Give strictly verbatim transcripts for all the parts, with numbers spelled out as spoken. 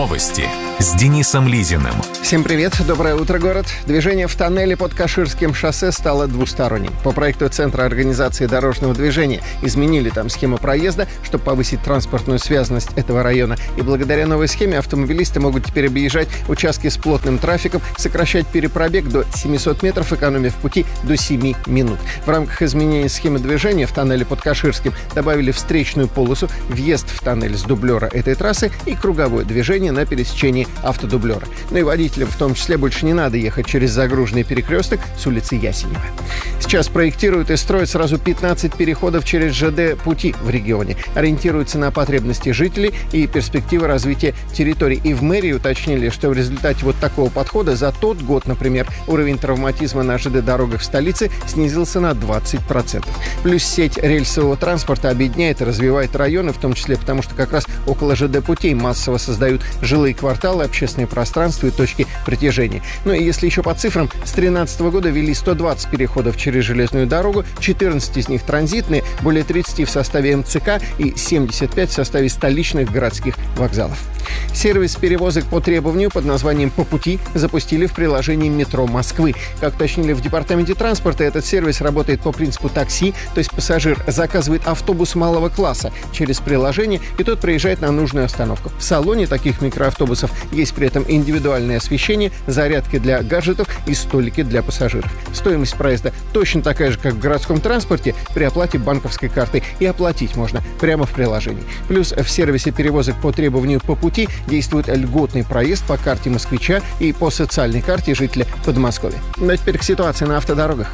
Новости с Денисом Лизиным. Всем привет, доброе утро, город. Движение в тоннеле под Каширским шоссе стало двусторонним. По проекту Центра организации дорожного движения изменили там схему проезда, чтобы повысить транспортную связность этого района. И благодаря новой схеме автомобилисты могут теперь объезжать участки с плотным трафиком, сокращать перепробег до семьсот метров, экономив пути до семи минут. В рамках изменения схемы движения в тоннеле под Каширским добавили встречную полосу, въезд в тоннель с дублера этой трассы и круговое движение на пересечении автодублера. Ну и водителям в том числе больше не надо ехать через загруженный перекресток с улицы Ясенева. Сейчас проектируют и строят сразу пятнадцать переходов через ЖД-пути в регионе. Ориентируются на потребности жителей и перспективы развития территорий. И в мэрии уточнили, что в результате вот такого подхода за тот год, например, уровень травматизма на ЖД-дорогах в столице снизился на двадцать процентов. Плюс сеть рельсового транспорта объединяет и развивает районы, в том числе потому, что как раз около ЖД-путей массово создают жилые кварталы, общественные пространства и точки притяжения. Ну и если еще по цифрам, с две тысячи тринадцатого года ввели сто двадцать переходов через железную дорогу, четырнадцать из них транзитные, более тридцать в составе эм цэ ка и семьдесят пять в составе столичных городских вокзалов. Сервис перевозок по требованию под названием «По пути» запустили в приложении «Метро Москвы». Как уточнили в департаменте транспорта, этот сервис работает по принципу такси, то есть пассажир заказывает автобус малого класса через приложение, и тот приезжает на нужную остановку. В салоне таких микроавтобусов есть при этом индивидуальное освещение, зарядки для гаджетов и столики для пассажиров. Стоимость проезда точно такая же, как в городском транспорте при оплате банковской картой, и оплатить можно прямо в приложении. Плюс в сервисе перевозок по требованию «По пути» действует льготный проезд по карте москвича и по социальной карте жителя Подмосковья. Ну а теперь к ситуации на автодорогах.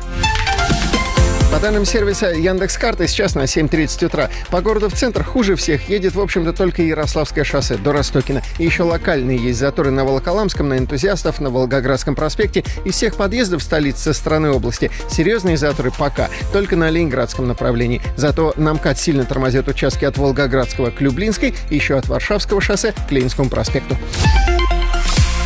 По данным сервиса Яндекс.Карты, сейчас на семь тридцать утра по городу в центр хуже всех едет, в общем-то, только Ярославское шоссе до Ростокина. И еще локальные есть заторы на Волоколамском, на Энтузиастов, на Волгоградском проспекте. Из всех подъездов столицы со стороны области серьезные заторы пока только на Ленинградском направлении. Зато на МКАД сильно тормозят участки от Волгоградского к Люблинской, и еще от Варшавского шоссе к Ленинскому проспекту.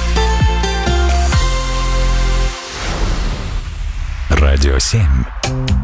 Радио семь.